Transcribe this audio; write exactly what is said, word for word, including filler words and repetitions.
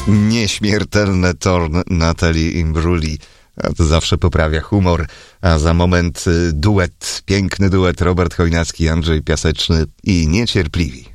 Nieśmiertelne Torn Natalie Imbrugli. A to zawsze poprawia humor. A za moment duet, piękny duet Robert Chojnacki, Andrzej Piaseczny i Niecierpliwi.